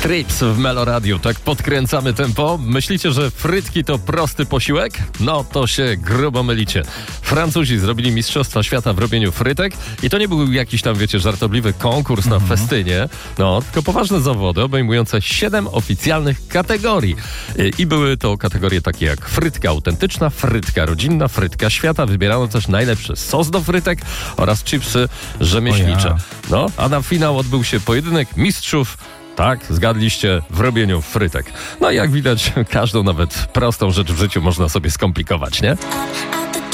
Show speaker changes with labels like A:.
A: Trips w Meloradiu. Tak podkręcamy tempo. Myślicie, że frytki to prosty posiłek? No to się grubo mylicie. Francuzi zrobili Mistrzostwa Świata w robieniu frytek i to nie był jakiś tam, wiecie, żartobliwy konkurs na festynie. No, tylko poważne zawody obejmujące 7 oficjalnych kategorii. I były to kategorie takie jak frytka autentyczna, frytka rodzinna, frytka świata. Wybierano też najlepszy sos do frytek oraz chipsy rzemieślnicze. No, a na finał odbył się pojedynek mistrzów. Tak, zgadliście, w robieniu frytek. No i jak widać, każdą nawet prostą rzecz w życiu można sobie skomplikować, nie?